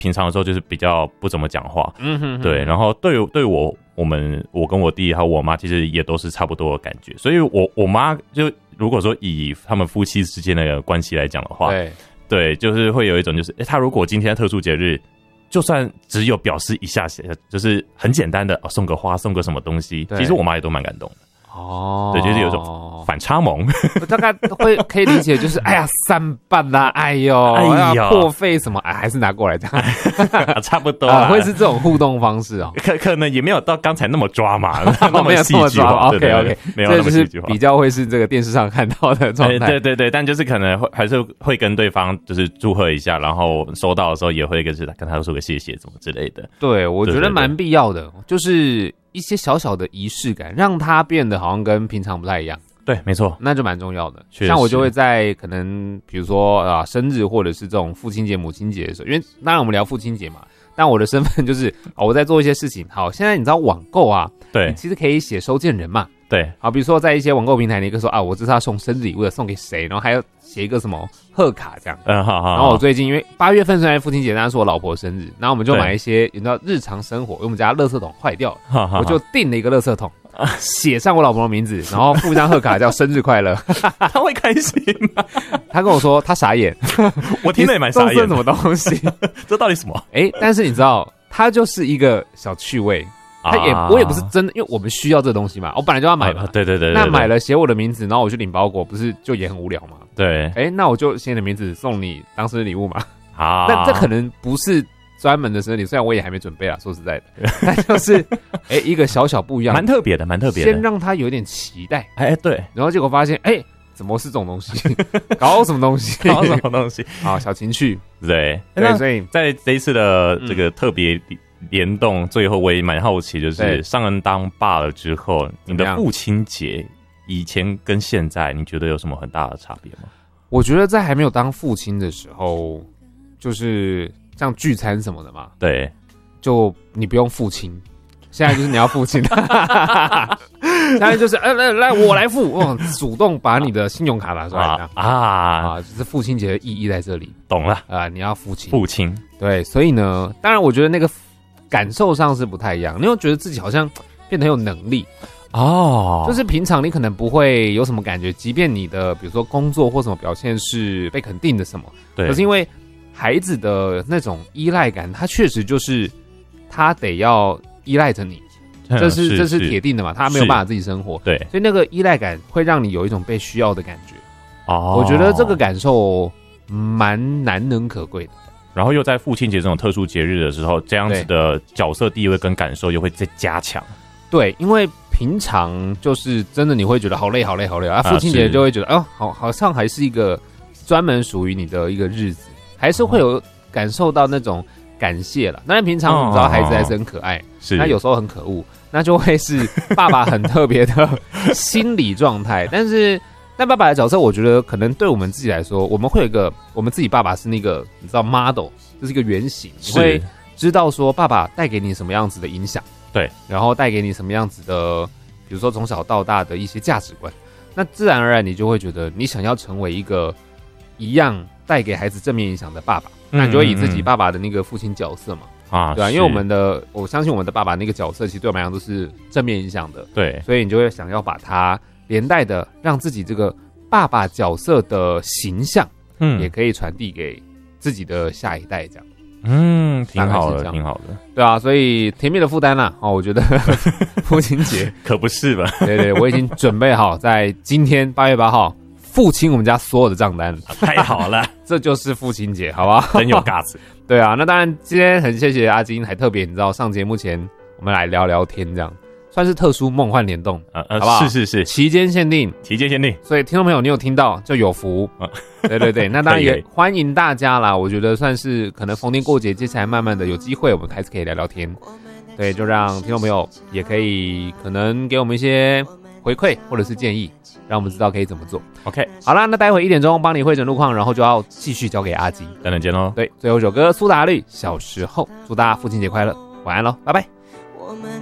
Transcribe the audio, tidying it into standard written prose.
平常的时候就是比较不怎么讲话，对，然后对我跟我弟还有我妈其实也都是差不多的感觉，所以我妈就如果说以他们夫妻之间的关系来讲的话，对，就是会有一种就是，他如果今天特殊节日，就算只有表示一下，就是很简单的送个花，送个什么东西，其实我妈也都蛮感动的。对，就是有一种反差萌， 我大概可以理解，就是哎呀3瓣啦，哎呦破费什么，还是拿过来这样， 差不多会是这种互动方式哦。 可能也没有到刚才那么抓嘛，那么戏剧化。 OK， 没有那么戏剧化， 比较会是这个电视上看到的状态。 对，但就是可能还是会跟对方就是祝贺一下，然后收到的时候也会跟他说个谢谢什么之类的。 对，我觉得蛮必要的，就是一些小小的仪式感，让它变得好像跟平常不太一样。 对，没错， 那就蛮重要的。像我就会在可能比如说生日或者是这种父亲节、母亲节的时候，因为当然我们聊父亲节嘛，但我的身份就是我在做一些事情。好，现在你知道网购啊， 对， 你其实可以写收件人嘛。 对， 好，比如说在一些网购平台，你可以说我这是要送生日礼物的，送给谁，然后还要写一个什么贺卡这样。 好。 然后我最近因为8月份虽然父亲节，但是我老婆生日，然后我们就买一些你知道日常生活，因为我们家垃圾桶坏掉了，我就订了一个垃圾桶，写上我老婆的名字，然后附上贺卡叫生日快乐。 他会开心吗？ 他跟我说他傻眼， 我听了也蛮傻眼。 这什么东西？ 这到底什么？ 但是你知道，它就是一个小趣味。我也不是真的，因为我们需要这东西嘛，我本来就要买嘛。 对。 那买了写我的名字，然后我去领包裹，不是就也很无聊吗？ 对。 那我就写你的名字送你当生日礼物嘛。那这可能不是专门的生日礼物，虽然我也还没准备啦，说实在的，但就是一个小小不一样， 蛮特别的。 先让他有点期待， 对， 然后结果发现怎么是这种东西？搞什么东西？好，小情趣。 对， 所以在这一次的这个特别联动，最后我也蛮好奇，就是上人当爸了之后，你的父亲节以前跟现在，你觉得有什么很大的差别吗？ 我觉得在还没有当父亲的时候，就是像聚餐什么的嘛， 对， 就你不用付清，现在就是你要付清。现在就是来我来付，主动把你的信用卡拿出来就是父亲节的意义在这里， 懂了你要付清，对，所以呢，当然我觉得那个感受上是不太一样，你会觉得自己好像变得很有能力就是平常你可能不会有什么感觉，即便你的比如说工作或什么表现是被肯定的什么， 对， 可是因为孩子的那种依赖感，他确实就是他得要依赖着你，这是铁定的嘛，他没有办法自己生活， 对， 所以那个依赖感会让你有一种被需要的感觉我觉得这个感受蛮难能可贵的。 然后又在父亲节这种特殊节日的时候，这样子的角色地位跟感受又会再加强。 对，因为平常就是真的你会觉得好累父亲节就会觉得好像还是一个专门属于你的一个日子，还是会有感受到那种感谢了。当然平常你知道孩子还是很可爱，他有时候很可恶，那就会是爸爸很特别的心理状态。但爸爸的角色，我觉得可能对我们自己来说，我们会有一个我们自己爸爸是那个你知道 model， 就是一个原型，你会知道说爸爸带给你什么样子的影响， 对， 然后带给你什么样子的，比如说从小到大的一些价值观，那自然而然你就会觉得你想要成为一个一样带给孩子正面影响的爸爸，那你就会以自己爸爸的那个父亲角色嘛，对吧？因为我相信我们的爸爸那个角色其实对我们来讲都是正面影响的， 对， 所以你就会想要把它连带的让自己这个爸爸角色的形象，也可以传递给自己的下一代，这样， 挺好的，挺好的， 对啊，所以甜蜜的负担啦，我觉得父亲节可不是吧？ 对，我已经准备好在今天8月8号付清我们家所有的账单， 太好了， 这就是父亲节，好吧？ 真有 guts。 对啊，那当然今天很谢谢阿金，还特别你知道上节目前我们来聊聊天，这样算是特殊梦幻联动，好不好？ 是， 期间限定，所以听众朋友你有听到就有福，对，那当然也欢迎大家啦。我觉得算是可能逢年过节，接下来慢慢的有机会，我们还是可以聊聊天，对，就让听众朋友也可以可能给我们一些回馈或者是建议，让我们知道可以怎么做。 OK， 好啦，那待会1点钟帮你汇整路况，然后就要继续交给阿吉， 等等见喽。 对，最后一首歌苏打绿小时候，祝大家父亲节快乐，晚安喽，拜拜。